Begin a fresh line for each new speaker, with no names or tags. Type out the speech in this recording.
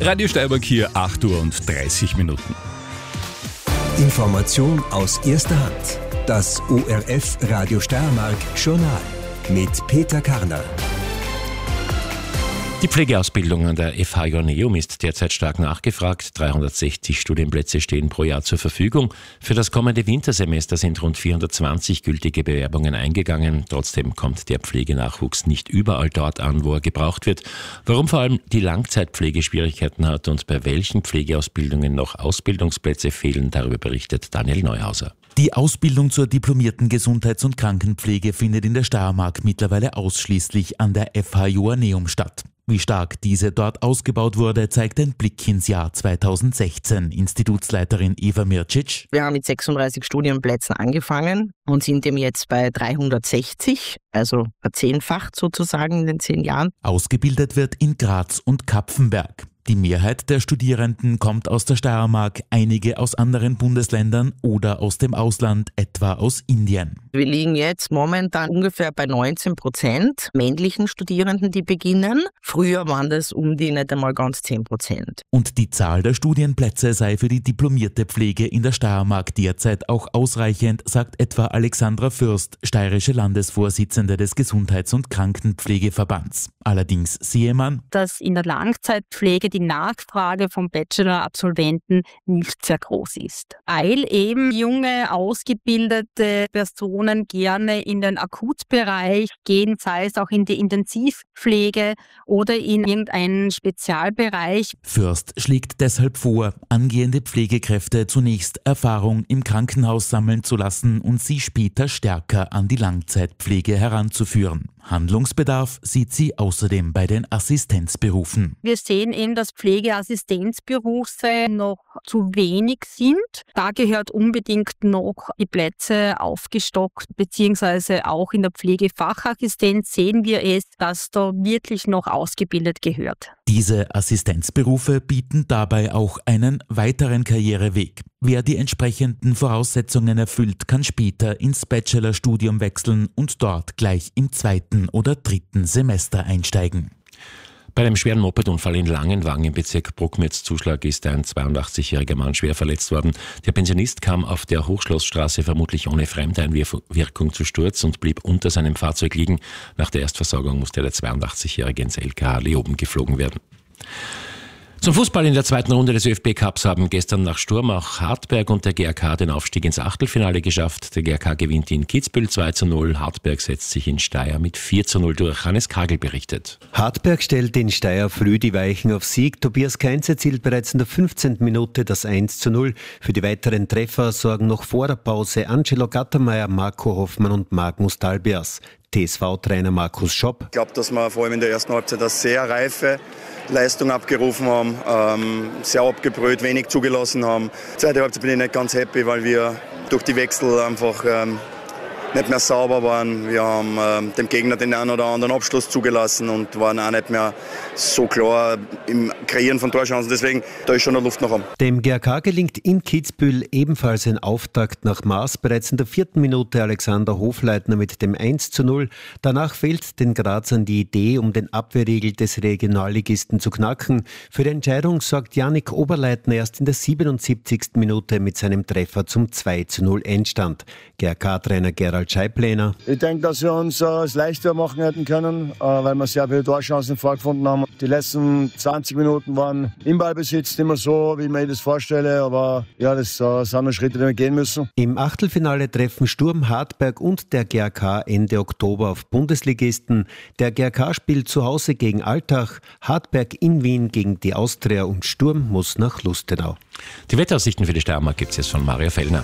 Radio Steiermark hier, 8:30 Uhr.
Information aus erster Hand. Das ORF Radio Steiermark Journal mit Peter Karner.
Die Pflegeausbildung an der FH Joanneum ist derzeit stark nachgefragt. 360 Studienplätze stehen pro Jahr zur Verfügung. Für das kommende Wintersemester sind rund 420 gültige Bewerbungen eingegangen. Trotzdem kommt der Pflegenachwuchs nicht überall dort an, wo er gebraucht wird. Warum vor allem die Langzeitpflege Schwierigkeiten hat und bei welchen Pflegeausbildungen noch Ausbildungsplätze fehlen, darüber berichtet Daniel Neuhauser.
Die Ausbildung zur diplomierten Gesundheits- und Krankenpflege findet in der Steiermark mittlerweile ausschließlich an der FH Joanneum statt. Wie stark diese dort ausgebaut wurde, zeigt ein Blick ins Jahr 2016. Institutsleiterin Eva Mircic.
Wir haben mit 36 Studienplätzen angefangen und sind eben jetzt bei 360, also verzehnfacht sozusagen in den 10 Jahren.
Ausgebildet wird in Graz und Kapfenberg. Die Mehrheit der Studierenden kommt aus der Steiermark, einige aus anderen Bundesländern oder aus dem Ausland, etwa aus Indien.
Wir liegen jetzt momentan ungefähr bei 19% männlichen Studierenden, die beginnen. Früher waren das um die nicht einmal ganz 10%.
Und die Zahl der Studienplätze sei für die diplomierte Pflege in der Steiermark derzeit auch ausreichend, sagt etwa Alexandra Fürst, steirische Landesvorsitzende des Gesundheits- und Krankenpflegeverbands. Allerdings sehe man,
dass in der Langzeitpflege die Nachfrage von Bachelor-Absolventen nicht sehr groß ist. Weil eben junge, ausgebildete Personen gerne in den Akutbereich gehen, sei es auch in die Intensivpflege oder in irgendeinen Spezialbereich.
Fürst schlägt deshalb vor, angehende Pflegekräfte zunächst Erfahrung im Krankenhaus sammeln zu lassen und sie später stärker an die Langzeitpflege heranzuführen. Handlungsbedarf sieht sie außerdem bei den Assistenzberufen.
Wir sehen eben, dass Pflegeassistenzberufe noch zu wenig sind. Da gehört unbedingt noch die Plätze aufgestockt, beziehungsweise auch in der Pflegefachassistenz sehen wir es, dass da wirklich noch ausgebildet gehört.
Diese Assistenzberufe bieten dabei auch einen weiteren Karriereweg. Wer die entsprechenden Voraussetzungen erfüllt, kann später ins Bachelorstudium wechseln und dort gleich im 2. oder 3. Semester einsteigen.
Bei einem schweren Mopedunfall in Langenwang im Bezirk Bruckmitz-Zuschlag ist ein 82-jähriger Mann schwer verletzt worden. Der Pensionist kam auf der Hochschlossstraße vermutlich ohne Fremdeinwirkung zu Sturz und blieb unter seinem Fahrzeug liegen. Nach der Erstversorgung musste der 82-jährige ins LKH Leoben geflogen werden. Zum Fußball in der 2. Runde des ÖFB-Cups haben gestern nach Sturm auch Hartberg und der GRK den Aufstieg ins Achtelfinale geschafft. Der GRK gewinnt in Kitzbühel 2:0, Hartberg setzt sich in Steyr mit 4:0 durch. Hannes Kagel berichtet.
Hartberg stellt in Steyr früh die Weichen auf Sieg. Tobias Kainz erzielt bereits in der 15. Minute das 1:0. Für die weiteren Treffer sorgen noch vor der Pause Angelo Gattermeier, Marco Hoffmann und Magnus Dalbias. TSV-Trainer Markus Schopp.
Ich glaube, dass wir vor allem in der ersten Halbzeit eine sehr reife Leistung abgerufen haben, sehr abgebrüht, wenig zugelassen haben. Zweite Halbzeit bin ich nicht ganz happy, weil wir durch die Wechsel einfach nicht mehr sauber waren. Wir haben dem Gegner den einen oder anderen Abschluss zugelassen und waren auch nicht mehr so klar im Kreieren von Torchancen. Deswegen, da ist schon noch Luft nach oben.
Dem GRK gelingt in Kitzbühel ebenfalls ein Auftakt nach Maß. Bereits in der 4. Minute Alexander Hofleitner mit dem 1:0. Danach fehlt den Grazern die Idee, um den Abwehrriegel des Regionalligisten zu knacken. Für die Entscheidung sorgt Jannik Oberleitner erst in der 77. Minute mit seinem Treffer zum 2:0 Endstand. GRK-Trainer Gerald Scheiblener.
Ich denke, dass wir uns es leichter machen hätten können, weil wir sehr viele Torchancen vorgefunden haben. Die letzten 20 Minuten waren im Ballbesitz immer so, wie ich mir das vorstelle, aber ja, das sind noch Schritte, die wir gehen müssen.
Im Achtelfinale treffen Sturm Hartberg und der GRK Ende Oktober auf Bundesligisten. Der GRK spielt zu Hause gegen Altach, Hartberg in Wien gegen die Austria und Sturm muss nach Lustenau.
Die Wetteraussichten für die Steiermark gibt es jetzt von Mario Fellner.